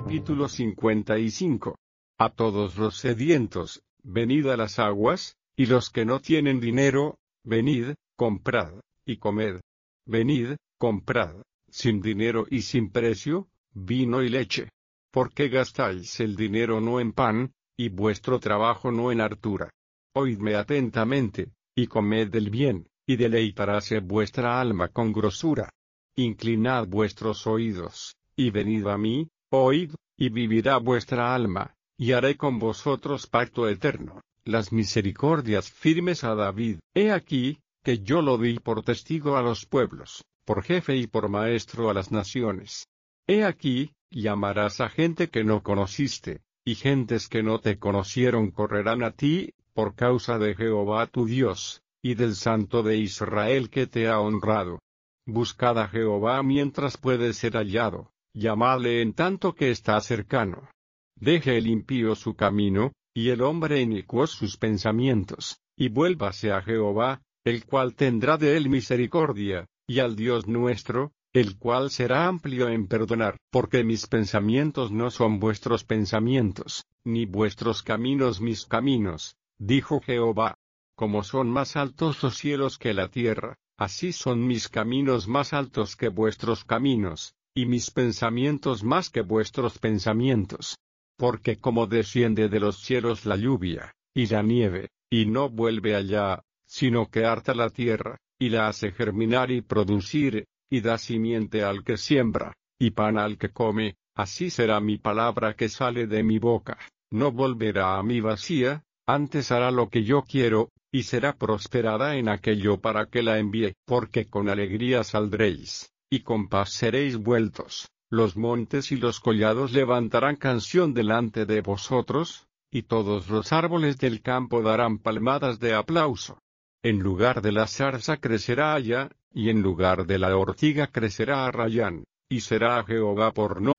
Capítulo 55. A todos los sedientos, venid a las aguas, y los que no tienen dinero, venid, comprad, y comed. Venid, comprad, sin dinero y sin precio, vino y leche. ¿Por qué gastáis el dinero no en pan, y vuestro trabajo no en hartura? Oídme atentamente, y comed del bien, y deleitaráse vuestra alma con grosura. Inclinad vuestros oídos, y venid a mí, oíd, y vivirá vuestra alma, y haré con vosotros pacto eterno, las misericordias firmes a David. He aquí, que yo lo di por testigo a los pueblos, por jefe y por maestro a las naciones. He aquí, llamarás a gente que no conociste, y gentes que no te conocieron correrán a ti, por causa de Jehová tu Dios, y del Santo de Israel que te ha honrado. Buscad a Jehová mientras puede ser hallado, llamadle en tanto que está cercano. Deje el impío su camino, y el hombre inicuo sus pensamientos, y vuélvase a Jehová, el cual tendrá de él misericordia, y al Dios nuestro, el cual será amplio en perdonar. Porque mis pensamientos no son vuestros pensamientos, ni vuestros caminos mis caminos, dijo Jehová. Como son más altos los cielos que la tierra, así son mis caminos más altos que vuestros caminos, y mis pensamientos más que vuestros pensamientos. Porque como desciende de los cielos la lluvia, y la nieve, y no vuelve allá, sino que harta la tierra, y la hace germinar y producir, y da simiente al que siembra, y pan al que come, así será mi palabra que sale de mi boca, no volverá a mí vacía, antes hará lo que yo quiero, y será prosperada en aquello para que la envíe. Porque con alegría saldréis, y con paz seréis vueltos. Los montes y los collados levantarán canción delante de vosotros, y todos los árboles del campo darán palmadas de aplauso. En lugar de la zarza crecerá haya, y en lugar de la ortiga crecerá arrayán, y será a Jehová por nombre.